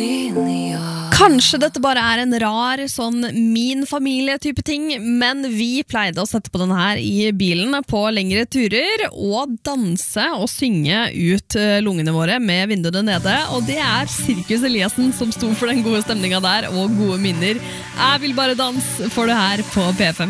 Kanskje dette bare en rar, sånn min familie-type ting, men vi pleide å sette på denne her i bilen på lengre turer, og danse og synge ut lungene våre med vinduene nede, og det Sirkus Eliassen som sto for den gode stemningen der, og gode minner. Jeg vil bare danse for det her på P5.